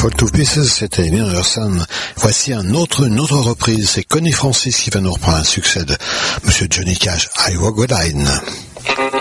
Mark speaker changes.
Speaker 1: Fall to Pieces, c'était Lynn Anderson. Voici une autre reprise, c'est Connie Francis qui va nous reprendre un succès de Monsieur Johnny Cash, I Walk the Line.